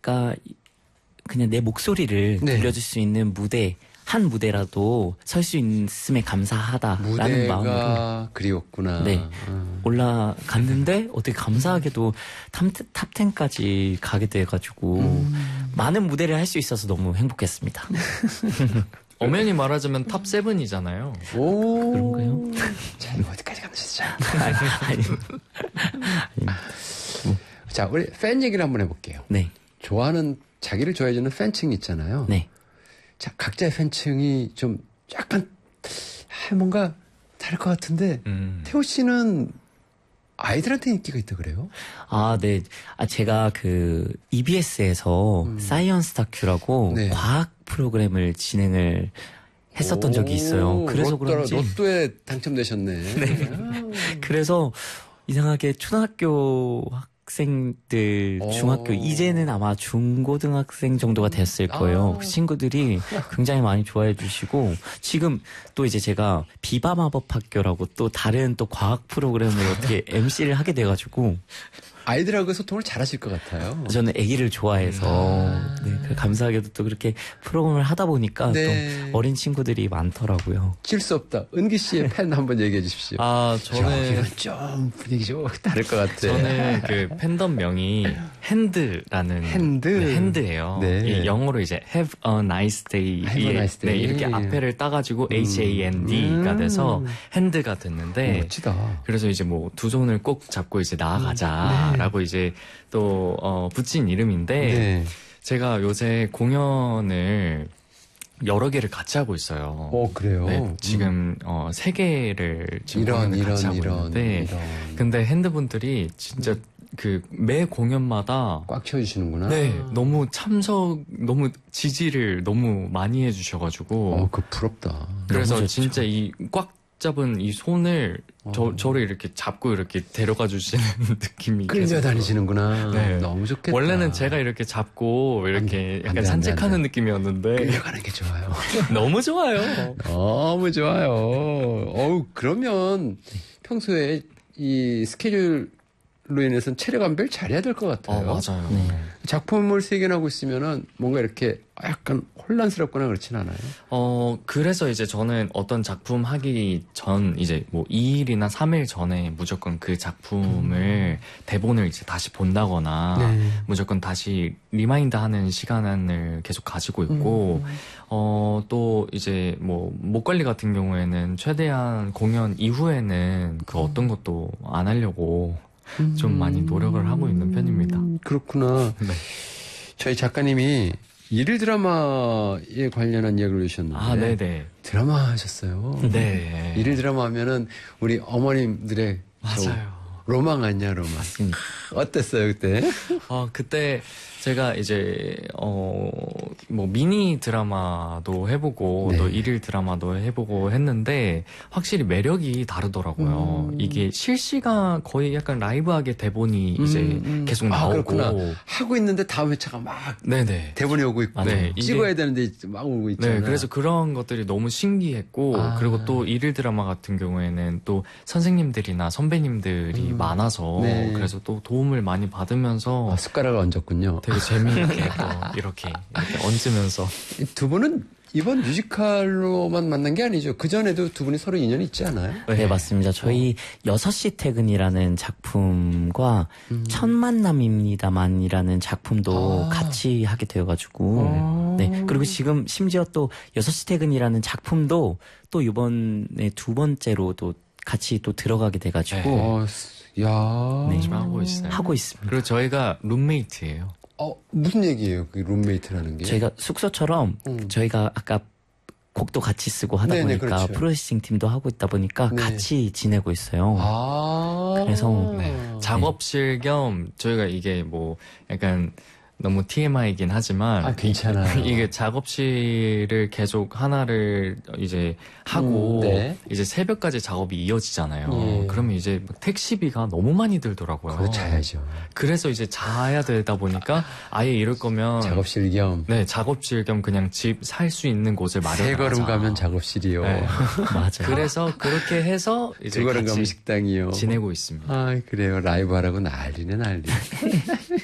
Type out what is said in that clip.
제가 그냥 내 목소리를 네. 들려줄 수 있는 무대, 한 무대라도 설 수 있음에 감사하다라는 마음으로 무대가 그리웠구나. 네. 올라갔는데 어떻게 감사하게도 탑10까지 가게 돼가지고 많은 무대를 할 수 있어서 너무 행복했습니다. 엄연히 말하자면 탑 7이잖아요. 오. 그런가요? 자, 이거 어디까지 가면서 아니. 자, 우리 팬 얘기를 한번 해볼게요. 네. 자기를 좋아해주는 팬층이 있잖아요. 네. 자, 각자의 팬층이 좀 약간 뭔가 다를 것 같은데 태호 씨는 아이들한테 인기가 있다 그래요? 아, 네. 제가 그 EBS에서 사이언스 다큐라고 네. 과학 프로그램을 진행을 했었던 적이 있어요. 그래서 그런지 로또에 당첨되셨네. 네. 그래서 이상하게 초등학교 학생들, 중학교, 이제는 아마 중고등학생 정도가 됐을 거예요. 그 친구들이 굉장히 많이 좋아해 주시고, 지금 또 이제 제가 비바 마법 학교라고 또 다른 또 과학 프로그램을 어떻게 MC를 하게 돼가지고, 아이들하고 소통을 잘하실 것 같아요. 저는 아기를 좋아해서 네, 감사하게도 또 그렇게 프로그램을 하다 보니까 네. 또 어린 친구들이 많더라고요. 질 수 없다. 은기 씨의 팬 한번 얘기해 주십시오. 저는 이건 좀 분위기 좀 다를 것 같아. 저는 그 팬덤명이 핸드라는 핸드? 네, 핸드예요. 네. 이 영어로 이제 Have a nice day. Have a nice day. 네, 이렇게 앞에를 따가지고 HAND가 돼서 핸드가 됐는데 멋지다. 그래서 이제 뭐 두 손을 꼭 잡고 이제 나아가자라고 이제 또 붙인 이름인데 네. 제가 요새 공연을 여러 개를 같이 하고 있어요. 그래요? 네, 지금 3개를 지금 공연을 같이 하고 있는데 근데 핸드분들이 진짜 그 매 공연마다 꽉 채워주시는구나. 네, 너무 너무 지지를 너무 많이 해주셔가지고 그 부럽다. 그래서 진짜 이 꽉 잡은 이 손을 저를 이렇게 잡고 이렇게 데려가 주시는 느낌이 끌려다니시는구나. 네. 너무 좋겠다. 원래는 제가 이렇게 잡고 이렇게 안 약간 돼, 산책하는 안 돼. 느낌이었는데 끌려가는 게 좋아요. 너무 좋아요. 너무 좋아요. 그러면 평소에 이 스케줄로 인해서는 체력 안배를 잘해야 될 것 같아요. 맞아요. 네. 작품을 세견하고 있으면은 뭔가 이렇게 약간 혼란스럽거나 그렇진 않아요. 그래서 이제 저는 어떤 작품 하기 전 이제 뭐 2일이나 3일 전에 무조건 그 작품을 대본을 이제 다시 본다거나 네. 무조건 다시 리마인드 하는 시간을 계속 가지고 있고 또 이제 뭐 목 관리 같은 경우에는 최대한 공연 이후에는 그 어떤 것도 안 하려고 좀 많이 노력을 하고 있는 편입니다. 그렇구나. 네. 저희 작가님이 일일 드라마에 관련한 이야기를 해주셨는데 네네. 드라마 하셨어요. 네. 일일 드라마 하면은 우리 어머님들의 맞아요. 로망 아니야, 로망. 맞습니다. 어땠어요, 그때? 그때 제가 이제 뭐 미니 드라마도 해보고 네. 또 일일 드라마도 해보고 했는데 확실히 매력이 다르더라고요. 이게 실시간 거의 약간 라이브하게 대본이 이제 계속 나오고 그렇구나. 하고 있는데 다음 회차가 막 네네. 대본이 오고 있고 네, 찍어야 되는데 막 오고 있잖아요. 네, 그래서 그런 것들이 너무 신기했고 그리고 또 일일 드라마 같은 경우에는 또 선생님들이나 선배님들이 많아서 네. 그래서 또 도움을 많이 받으면서 숟가락을 얹었군요. 되게 재미있게 또 이렇게 얹으면서 두 분은 이번 뮤지컬로만 만난 게 아니죠. 그전에도 두 분이 서로 인연이 있지 않아요? 네, 맞습니다. 저희 6시 퇴근이라는 작품과 첫 만남입니다만이라는 작품도 같이 하게 되어가지고 네. 그리고 지금 심지어 또 6시 퇴근이라는 작품도 또 이번에 두 번째로 또 같이 또 들어가게 돼가지고 야, 네. 지금 하고 있어요. 하고 있습니다. 그리고 저희가 룸메이트예요. 무슨 얘기예요? 그 룸메이트라는 게? 저희가 숙소처럼 저희가 아까 곡도 같이 쓰고 하다 네네, 보니까 그렇죠. 프로듀싱 팀도 하고 있다 보니까 네. 같이 지내고 있어요. 그래서 작업실 겸 저희가 이게 뭐 약간 너무 TMI이긴 하지만 괜찮아요. 이게 작업실을 계속 하나를 이제 하고 네. 이제 새벽까지 작업이 이어지잖아요. 예. 그러면 이제 택시비가 너무 많이 들더라고요. 거기서 자야죠. 그래서 이제 자야 되다 보니까 아예 이럴 거면 작업실 겸. 네, 작업실 겸 그냥 집 살 수 있는 곳을 마련하자. 세 걸음 가면 작업실이요. 네. 맞아요. 그래서 그렇게 해서 이제 두 걸음 가면 같이 식당이요. 지내고 있습니다. 그래요. 라이브 하라고 난리네, 난리.